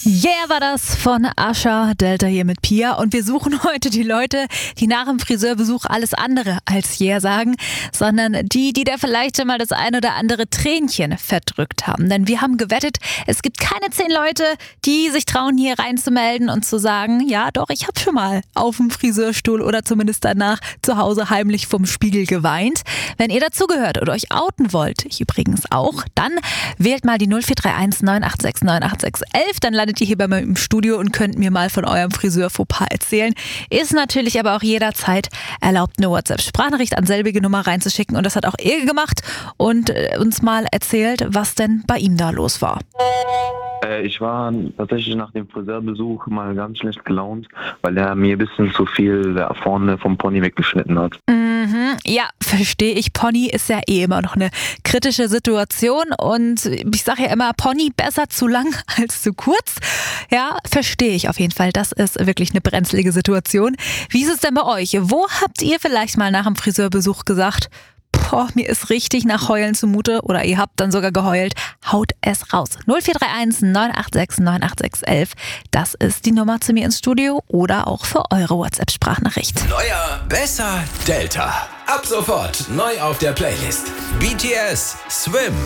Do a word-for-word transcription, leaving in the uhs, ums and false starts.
Yeah, war das von Ascha, Delta hier mit Pia. Und wir suchen heute die Leute, die nach dem Friseurbesuch alles andere als Yeah sagen, sondern die, die da vielleicht schon mal das ein oder andere Tränchen verdrückt haben. Denn wir haben gewettet, es gibt keine zehn Leute, die sich trauen, hier reinzumelden und zu sagen, ja doch, ich habe schon mal auf dem Friseurstuhl oder zumindest danach zu Hause heimlich vom Spiegel geweint. Wenn ihr dazugehört oder euch outen wollt, ich übrigens auch, dann wählt mal die null vier drei eins neun acht sechs neun acht sechs elf, dann landet ihr hier bei mir im Studio und könnt mir mal von eurem Friseur-Fauxpas erzählen. Ist natürlich aber auch jederzeit erlaubt, eine WhatsApp-Sprachnachricht an selbige Nummer reinzuschicken. Und das hat auch Ilge gemacht und uns mal erzählt, was denn bei ihm da los war. Äh, ich war tatsächlich nach dem Friseurbesuch mal ganz schlecht gelaunt, weil er mir ein bisschen zu viel da vorne vom Pony weggeschnitten hat. Mhm, ja, verstehe ich. Pony ist ja eh immer noch eine kritische Situation und ich sage ja immer, Pony besser zu lang als zu kurz. Ja, verstehe ich auf jeden Fall. Das ist wirklich eine brenzlige Situation. Wie ist es denn bei euch? Wo habt ihr vielleicht mal nach dem Friseurbesuch gesagt, boah, mir ist richtig nach Heulen zumute, oder ihr habt dann sogar geheult? Haut es raus. null vier drei eins neun acht sechs neun acht sechs elf. Das ist die Nummer zu mir ins Studio oder auch für eure WhatsApp-Sprachnachricht. Neuer, besser, Delta. Ab sofort neu auf der Playlist. B T S, Swim.